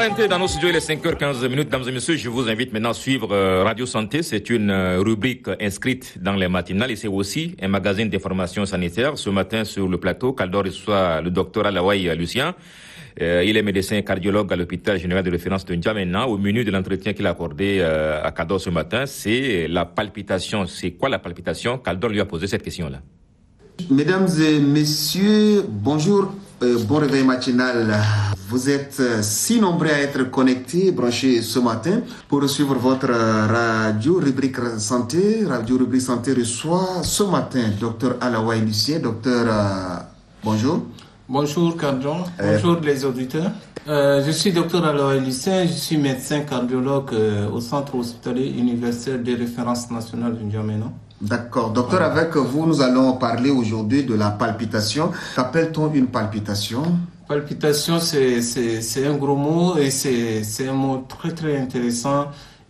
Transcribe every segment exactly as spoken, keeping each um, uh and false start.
rentrée dans nos studios, il est cinq heures quinze, mesdames et messieurs. Je vous invite maintenant à suivre euh, Radio Santé. C'est une euh, rubrique inscrite dans les matinales et c'est aussi un magazine d'information sanitaire. Ce matin, sur le plateau, Kaldor reçoit le docteur Alaouaï Lucien. Euh, il est médecin et cardiologue à l'hôpital général de référence de N'Djamena. Au menu de l'entretien qu'il a accordé euh, à Kaldor ce matin, c'est la palpitation. C'est quoi la palpitation? Kaldor lui a posé cette question-là. Mesdames et messieurs, bonjour, euh, bon réveil matinal. Vous êtes euh, si nombreux à être connectés, branchés ce matin pour suivre votre euh, radio rubrique santé. Radio rubrique santé reçoit ce matin docteur Alaouaï Lucien. Docteur, euh, bonjour. Bonjour Cardon, euh, bonjour les auditeurs. Euh, je suis docteur Alaouaï Lucien, je suis médecin cardiologue euh, au centre hospitalier universitaire de référence nationale de N'Djamena. D'accord. Docteur, avec vous, nous allons parler aujourd'hui de la palpitation. Qu'appelle-t-on une palpitation? Palpitation, c'est, c'est, c'est un gros mot et c'est, c'est un mot très très intéressant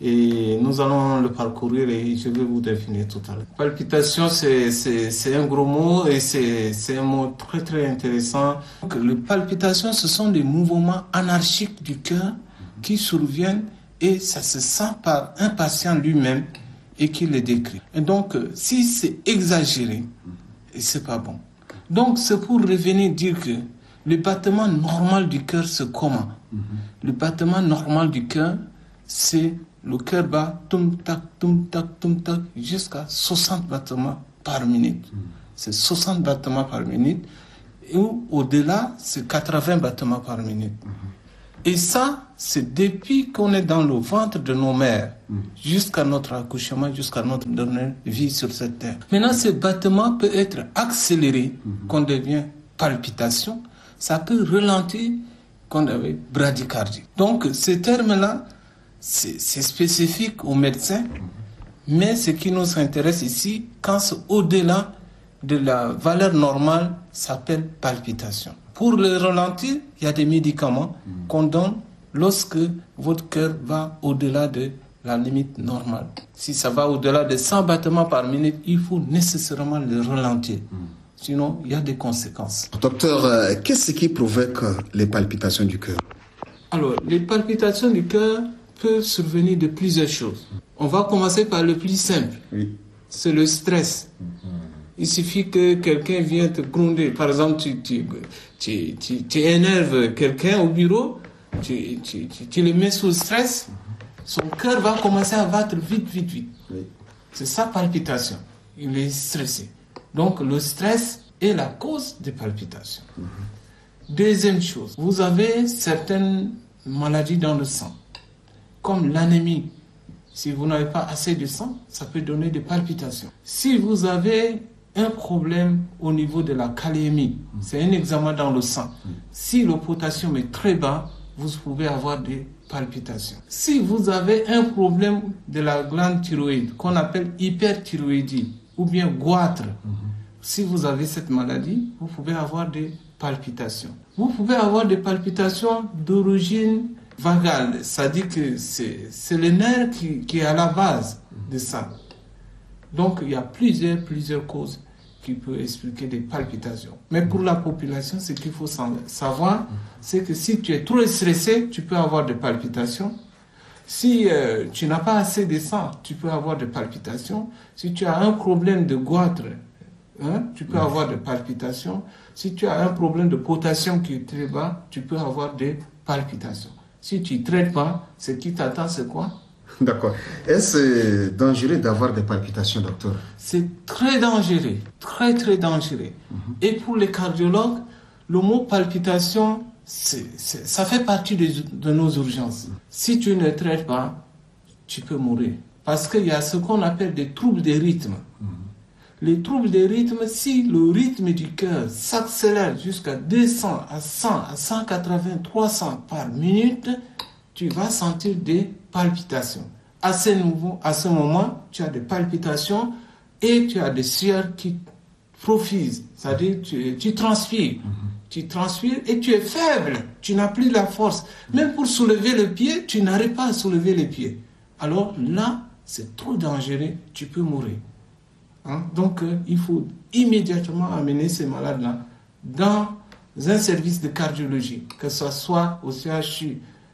et nous allons le parcourir et je vais vous définir tout à l'heure. Palpitation, c'est, c'est, c'est un gros mot et c'est, c'est un mot très très intéressant. Donc, les palpitations, ce sont des mouvements anarchiques du cœur qui surviennent et ça se sent par un patient lui-même et qui les décrit. Et donc, si c'est exagéré, c'est pas bon. Donc, c'est pour revenir dire que le battement normal du cœur, c'est comment? Mm-hmm. Le battement normal du cœur, c'est le cœur bat tum tac tum tac tum tac jusqu'à soixante battements par minute. Mm-hmm. C'est soixante battements par minute. Et au-delà, c'est quatre-vingts battements par minute. Mm-hmm. Et ça, c'est depuis qu'on est dans le ventre de nos mères, mmh. jusqu'à notre accouchement, jusqu'à notre dernière vie sur cette terre. Maintenant, ce battement peut être accéléré, mmh. qu'on devient palpitation. Ça peut ralentir, qu'on devient bradycardie. Donc, ce terme-là, c'est, c'est spécifique aux médecins, mmh. mais ce qui nous intéresse ici, quand c'est au-delà de la valeur normale, ça s'appelle palpitation. Pour le ralentir, il y a des médicaments mmh. qu'on donne lorsque votre cœur va au-delà de la limite normale. Si ça va au-delà de cent battements par minute, il faut nécessairement le ralentir. Mmh. Sinon, il y a des conséquences. Docteur, euh, qu'est-ce qui provoque les palpitations du cœur? Alors, les palpitations du cœur peuvent survenir de plusieurs choses. On va commencer par le plus simple. Oui. C'est le stress. Mmh. Il suffit que quelqu'un vienne te gronder. Par exemple, tu, tu, tu, tu, tu énerves quelqu'un au bureau, tu, tu, tu, tu le mets sous stress, son cœur va commencer à battre vite, vite, vite. Oui. C'est sa palpitation. Il est stressé. Donc, le stress est la cause des palpitations. Mm-hmm. Deuxième chose, vous avez certaines maladies dans le sang, comme l'anémie. Si vous n'avez pas assez de sang, ça peut donner des palpitations. Si vous avez un problème au niveau de la kaliémie, c'est un examen dans le sang. Si le potassium est très bas, vous pouvez avoir des palpitations. Si vous avez un problème de la glande thyroïde, qu'on appelle hyperthyroïdie, ou bien goitre, mm-hmm. si vous avez cette maladie, vous pouvez avoir des palpitations. Vous pouvez avoir des palpitations d'origine vagale, c'est-à-dire que c'est, c'est le nerf qui, qui est à la base de ça. Donc, il y a plusieurs, plusieurs causes qui peuvent expliquer des palpitations. Mais pour la population, ce qu'il faut savoir, c'est que si tu es trop stressé, tu peux avoir des palpitations. Si euh, tu n'as pas assez de sang, tu peux avoir des palpitations. Si tu as un problème de goitre, hein, tu peux avoir des palpitations. Si tu as un problème de potassium qui est très bas, tu peux avoir des palpitations. Si tu ne traites pas, ce qui t'attend, c'est quoi? D'accord. Est-ce dangereux d'avoir des palpitations, docteur? C'est très dangereux, très très dangereux. Mm-hmm. Et pour les cardiologues, le mot palpitation, c'est, c'est, ça fait partie de, de nos urgences. Mm-hmm. Si tu ne traites pas, tu peux mourir. Parce qu'il y a ce qu'on appelle des troubles de rythme. Mm-hmm. Les troubles de rythme, si le rythme du cœur s'accélère jusqu'à deux cents, à cent, à cent quatre-vingts, trois cents par minute, tu vas sentir des palpitations. À ce, nouveau, à ce moment, tu as des palpitations et tu as des sueurs qui profusent. C'est-à-dire tu, tu transpires. Mm-hmm. Tu transpires et tu es faible. Tu n'as plus la force. Même pour soulever le pied, tu n'arrives pas à soulever les pieds. Alors là, c'est trop dangereux. Tu peux mourir. Hein? Donc, euh, il faut immédiatement amener ces malades-là dans un service de cardiologie, que ce soit au C H U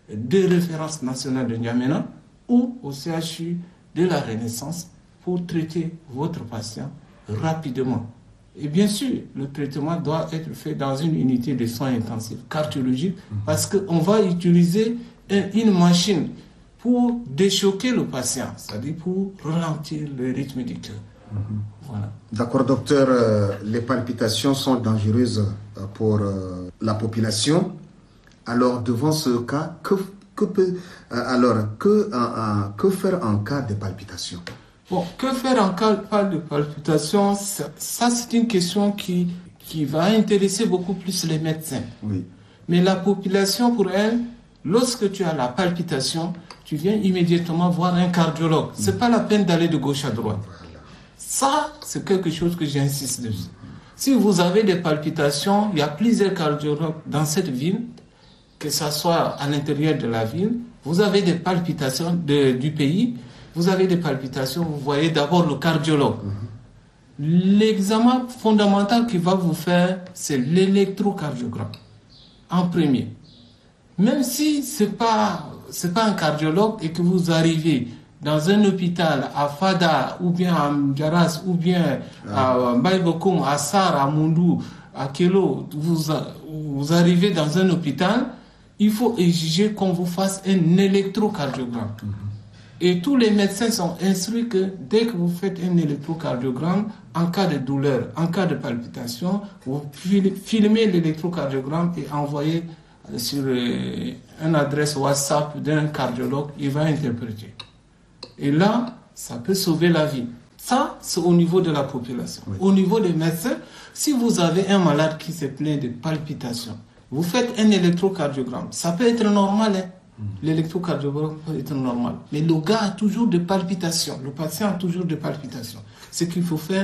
de référence nationale de N'Djamena ou au C H U de la Renaissance pour traiter votre patient rapidement. Et bien sûr, le traitement doit être fait dans une unité de soins intensifs cardiologiques parce qu'on va utiliser une machine pour déchoquer le patient, c'est-à-dire pour ralentir le rythme du cœur. Mmh. Voilà. D'accord, docteur. Euh, les palpitations sont dangereuses euh, pour euh, la population. Alors, devant ce cas, que, que, peut, euh, alors, que, euh, euh, que faire en cas de palpitation? Bon, que faire en cas de palpitation? Ça, ça c'est une question qui, qui va intéresser beaucoup plus les médecins. Oui. Mais la population, pour elle, lorsque tu as la palpitation, tu viens immédiatement voir un cardiologue. Ce n'est pas la peine d'aller de gauche à droite. Ça, c'est quelque chose que j'insiste dessus. Si vous avez des palpitations, il y a plusieurs cardiologues dans cette ville, que ce soit à l'intérieur de la ville. Vous avez des palpitations de, du pays, vous avez des palpitations, vous voyez d'abord le cardiologue. L'examen fondamental qu'il va vous faire, c'est l'électrocardiogramme, en premier. Même si ce n'est pas, c'est pas un cardiologue et que vous arrivez dans un hôpital à Fada, ou bien à Mjaras, ou bien à Mbaïbokoum, à Sar, à Mundou, à Kelo, vous, vous arrivez dans un hôpital, il faut exiger qu'on vous fasse un électrocardiogramme. Mm-hmm. Et tous les médecins sont instruits que dès que vous faites un électrocardiogramme, en cas de douleur, en cas de palpitation, vous filmez l'électrocardiogramme et envoyez sur une adresse WhatsApp d'un cardiologue, il va interpréter. Et là, ça peut sauver la vie. Ça, c'est au niveau de la population. Oui. Au niveau des médecins, si vous avez un malade qui se plaint de palpitations, vous faites un électrocardiogramme. Ça peut être normal, hein? Mmh. L'électrocardiogramme peut être normal. Mais le gars a toujours des palpitations. Le patient a toujours des palpitations. Ce qu'il faut faire,